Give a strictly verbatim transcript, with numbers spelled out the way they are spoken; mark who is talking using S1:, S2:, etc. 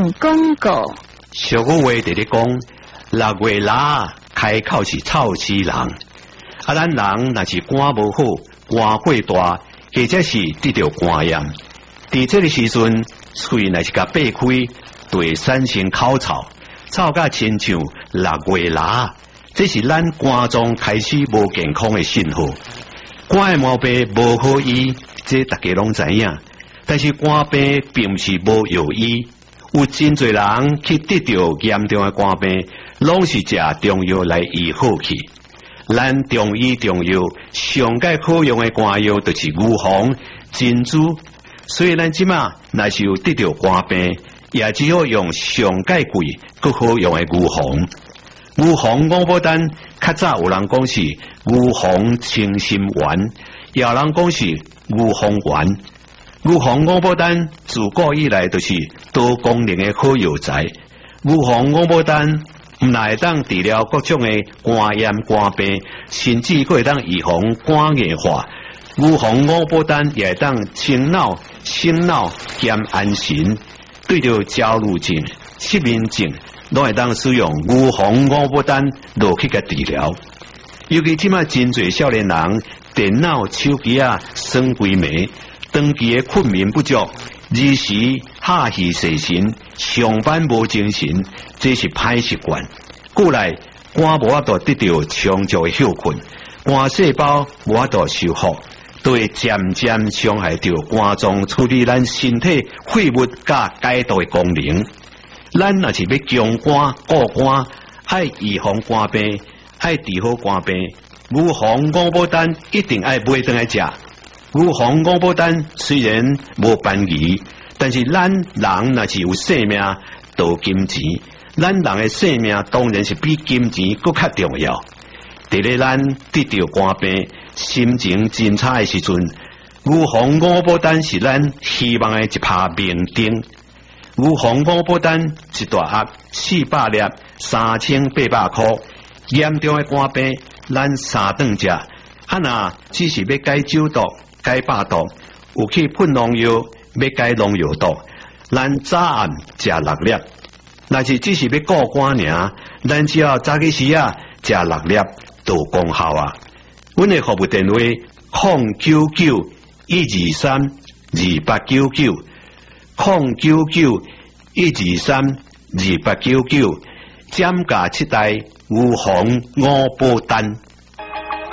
S1: 放广告。
S2: 俗语话直咧讲，六月腊开口是臭死人。啊，咱人若是肝无好，肝过大，或者是得到肝炎，伫这个时阵，喙若是甲闭开，对产生口臭，臭甲亲像六月腊，这是咱肝脏开始无健康的信号。肝的毛病无好医，这大家拢知影。但是肝病并不是无药医，有真侪人去得到严重的肝病，拢是食中药来医好去。咱中医中药上界好用的肝药就是牛黄、珍珠，所以咱即马若是有得到肝病，也只好用上界贵、更好用的牛黄。牛黄五宝丹，较早有人讲是牛黄清心丸，也有人讲是牛黄丸。牛黄五宝丹自古以来就是多功能的好药材。牛黄五宝丹唔但会当治疗各种的肝炎、肝病，甚至佫会当预防肝硬化。牛黄五宝丹也会当清脑、心脑兼安神，对着焦虑症、失眠症，拢会当使用牛黄五宝丹落去个治疗。尤其即卖真侪少年人电脑、手机啊耍规暝。长期的困眠不足，日时下气失神，上班无精神，这是歹习惯。故来肝无法度得到充足的休困，肝细胞无法度修复，都会渐渐伤害到肝脏处理咱身体废物甲解毒的功能。咱若是要强肝固肝，爱预防肝病，爱治好肝病，牛黄五宝丹一定爱买回来食。牛黄五宝丹虽然无便宜，但是咱人若是有性命，就金钱。咱人的性命当然是比金钱更较重要。伫咧咱得到肝病、心情真差的时阵，牛黄五宝丹是咱希望的一拍明灯。牛黄五宝丹一大盒四百粒，三千八百块。严重的肝病，咱三顿食。啊若只是要解酒毒。解百毒，有去喷农药，要解农药毒，咱早暗食六粒。若是只是要顾肝尔，咱只要早起时啊食六粒就功效啊。阮的服务电话：零九九一二三二八九九，零九九一二三二八九九，减价七代牛黄五宝丹。